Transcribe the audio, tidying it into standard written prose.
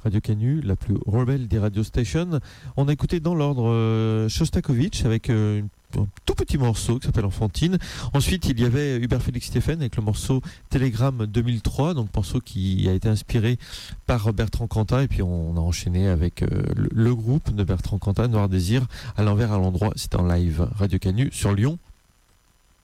Radio Canu, la plus rebelle des radio stations. On a écouté dans l'ordre Shostakovich avec un tout petit morceau qui s'appelle Enfantine. Ensuite, il y avait Hubert Félix Stéphane avec le morceau Télégramme 2003, donc morceau qui a été inspiré par Bertrand Cantat. Et puis on a enchaîné avec le groupe de Bertrand Cantat, Noir Désir, à l'envers, à l'endroit. C'était en live Radio Canu sur Lyon